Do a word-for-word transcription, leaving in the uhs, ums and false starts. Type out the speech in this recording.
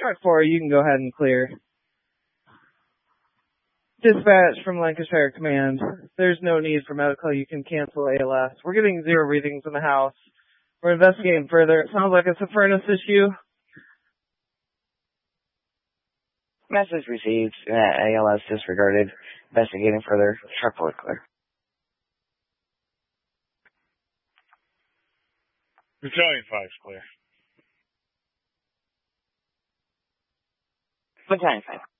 Truck four, you can go ahead and clear. Dispatch from Lancashire Command. There's no need for medical. You can cancel A L S. We're getting zero readings in the house. We're investigating further. It sounds like it's a furnace issue. Message received. Uh, A L S disregarded. Investigating further. Truck four clear. Battalion five clear. Battalion five.